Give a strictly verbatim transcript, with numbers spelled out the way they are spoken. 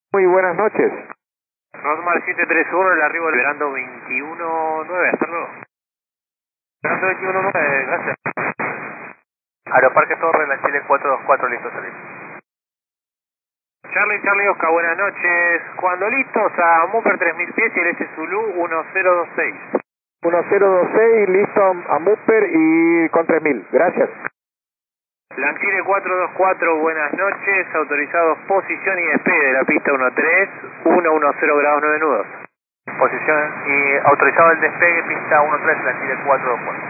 Muy buenas noches. Rosmar siete tres uno, el arribo liberando veintiuno nueve, hasta luego. Liberando veintiuno nueve, gracias. Aeroparque Torre, la Chile cuatro dos cuatro, listo, salir. Charlie, Charlie Oscar, buenas noches. Cuando listos, a Mupper tres mil pies y el S Zulu uno cero dos seis. uno cero dos seis, listo a Mupper y con tres mil, gracias. Lancire cuatro dos cuatro, buenas noches, autorizados posición y despegue de la pista uno tres, uno uno cero grados nueve nudos. Posición y autorizado el despegue, pista uno tres, Lancire cuatro dos cuatro.